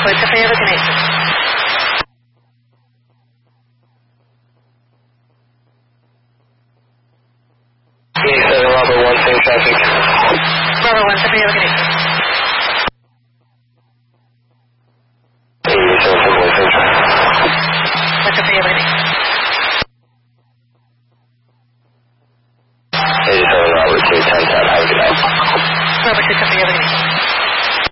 Bravo, esta fue lo que necesito. Bravo, 1 same traffic. Bravo, 1 esta fue lo que necesito.